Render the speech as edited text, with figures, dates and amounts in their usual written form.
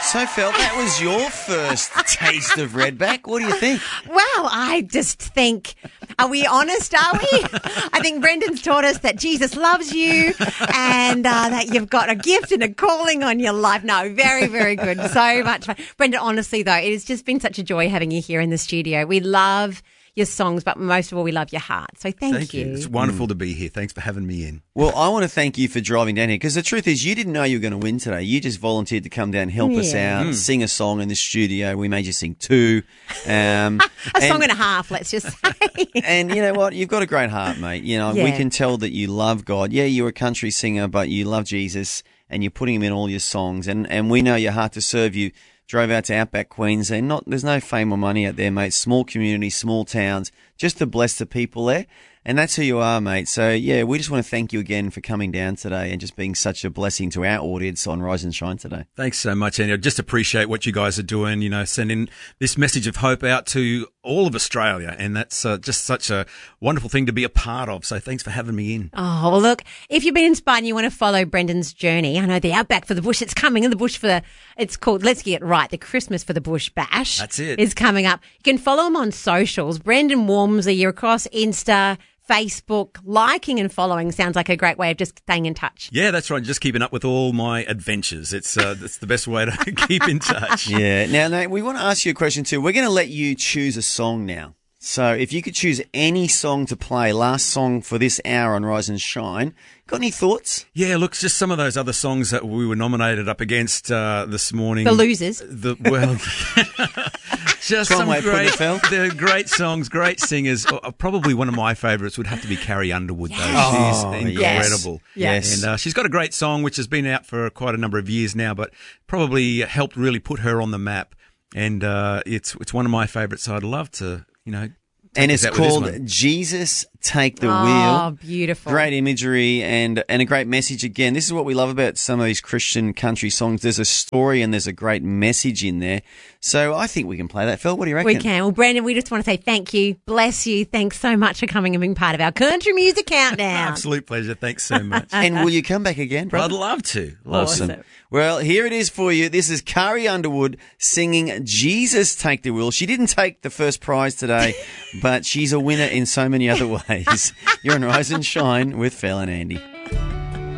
So, Phil, that was your first taste of Redback. What do you think? Well, I just think, are we honest, are we? I think Brendan's taught us that Jesus loves you and that you've got a gift and a calling on your life. No, very, very good. So much fun. Brendan, honestly, though, it has just been such a joy having you here in the studio. We love your songs, but most of all, we love your heart. So thank you. It's wonderful to be here. Thanks for having me in. Well, I want to thank you for driving down here because the truth is you didn't know you were going to win today. You just volunteered to come down, help us out, sing a song in the studio. We made you sing two. A song and a half, let's just say. And you know what? You've got a great heart, mate. You know, we can tell that you love God. Yeah, you're a country singer, but you love Jesus and you're putting him in all your songs. And we know your heart to serve. You drove out to Outback Queensland. There's no fame or money out there, mate. Small communities, small towns, just to bless the people there. And that's who you are, mate. So, yeah, we just want to thank you again for coming down today and just being such a blessing to our audience on Rise and Shine today. Thanks so much, Andy. I just appreciate what you guys are doing, you know, sending this message of hope out to all of Australia. And that's just such a wonderful thing to be a part of. So thanks for having me in. Oh, well, look, if you've been inspired and you want to follow Brendan's journey, I know the Outback for the Bush, it's coming, and the Bush it's called, let's get it right, the Christmas for the Bush Bash. That's it. Is coming up. You can follow him on socials. Brendan Walmsley, you're across Insta, Facebook. Liking and following sounds like a great way of just staying in touch. Yeah, that's right. Just keeping up with all my adventures. It's the best way to keep in touch. Yeah. Now, Nate, we want to ask you a question too. We're going to let you choose a song now. So if you could choose any song to play, last song for this hour on Rise and Shine, got any thoughts? Yeah, look, just some of those other songs that we were nominated up against this morning. The losers. Just some they're great songs, great singers. Probably one of my favourites would have to be Carrie Underwood, though. She's incredible. Yes. And she's got a great song, which has been out for quite a number of years now, but probably helped really put her on the map. And it's one of my favourites, so I'd love to, you know. And it's called Jesus Take the Wheel. Oh, beautiful. Great imagery and a great message. Again, this is what we love about some of these Christian country songs. There's a story and there's a great message in there. So I think we can play that. Phil, what do you reckon? We can. Well, Brandon, we just want to say thank you. Bless you. Thanks so much for coming and being part of our Country Music Countdown. Absolute pleasure. Thanks so much. And will you come back again, brother? I'd love to. Awesome. Well, here it is for you. This is Carrie Underwood singing Jesus Take the Wheel. She didn't take the first prize today, but she's a winner in so many other ways. You're on Rise and Shine with Phil and Andy.